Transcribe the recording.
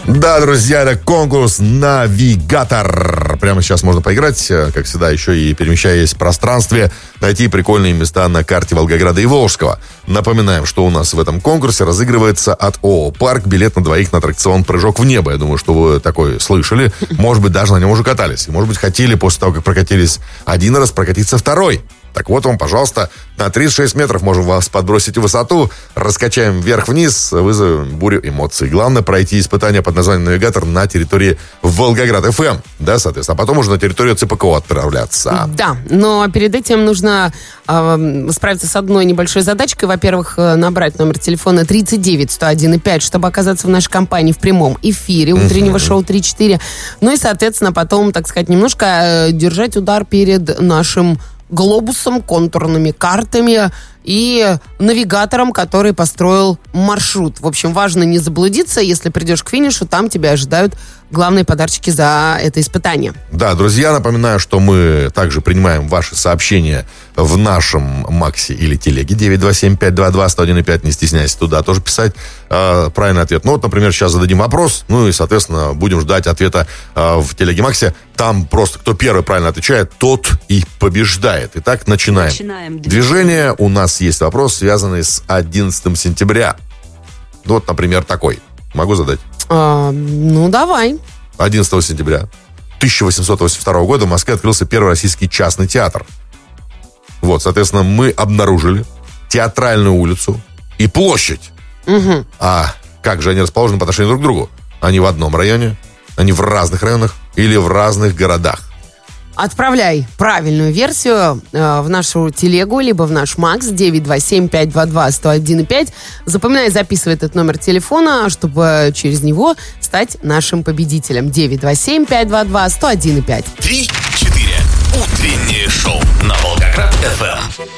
Да, друзья, это конкурс «Навигатор». Прямо сейчас можно поиграть, как всегда, еще и перемещаясь в пространстве, найти прикольные места на карте Волгограда и Волжского. Напоминаем, что у нас в этом конкурсе разыгрывается от ООО «Парк» билет на двоих на аттракцион «Прыжок в небо». Я думаю, что вы такой слышали. Может быть, даже на нем уже катались. И, может быть, хотели после того, как прокатились один раз, прокатиться второй. Так вот вам, пожалуйста, на 36 метров можем вас подбросить в высоту, раскачаем вверх-вниз, вызовем бурю эмоций. Главное пройти испытание под названием «Навигатор» на территории Волгоград-ФМ. Да, соответственно. А потом уже на территорию ЦПКО отправляться. Да, но перед этим нужно справиться с одной небольшой задачкой. Во-первых, набрать номер телефона 39 101 5, чтобы оказаться в нашей компании в прямом эфире утреннего шоу 3-4. Ну и, соответственно, потом, так сказать, немножко держать удар перед нашим глобусом, контурными картами и навигатором, который построил маршрут. В общем, важно не заблудиться. Если придешь к финишу, там тебя ожидают главные подарочки за это испытание. Да, друзья, напоминаю, что мы также принимаем ваши сообщения в нашем Максе или Телеге 927-522-101-5. Не стесняйся туда тоже писать правильный ответ. Ну вот, например, сейчас зададим вопрос, ну и, соответственно, будем ждать ответа в Телеге Максе. Там просто кто первый правильно отвечает, тот и побеждает. Итак, начинаем. Движение. У нас есть вопрос, связанный с 11 сентября. Вот, например, такой. Могу задать? Ну, давай. 11 сентября 1882 года в Москве открылся первый российский частный театр. Вот, соответственно, мы обнаружили театральную улицу и площадь. Угу. А как же они расположены по отношению друг к другу? Они в одном районе? Они в разных районах? Или в разных городах? Отправляй правильную версию в нашу телегу, либо в наш Макс 927-522-101-5. Запоминай, записывай этот номер телефона, чтобы через него стать нашим победителем. 927-522-101-5. 3-4. Утреннее шоу на Волгоград-ФМ.